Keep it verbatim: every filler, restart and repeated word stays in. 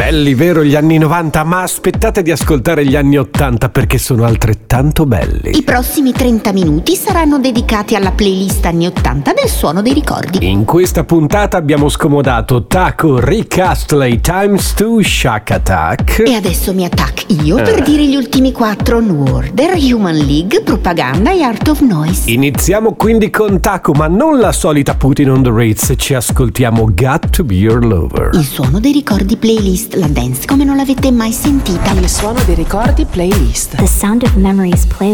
Belli, vero, gli anni novanta, ma aspettate di ascoltare gli anni ottanta perché sono altrettanto belli. I prossimi trenta minuti saranno dedicati alla playlist anni ottanta del Suono dei Ricordi. In questa puntata abbiamo scomodato Taco, Rick Astley, Times two, Shack Attack. E adesso mi attacco io Eh. per dire gli ultimi quattro: New Order, Human League, Propaganda e Art of Noise. Iniziamo quindi con Taco, ma non la solita Putin on the Ritz, ci ascoltiamo Got to Be Your Lover. Il Suono dei Ricordi playlist, la dance come non l'avete mai sentita. Il Suono dei Ricordi playlist. The Sound of Memories playlist.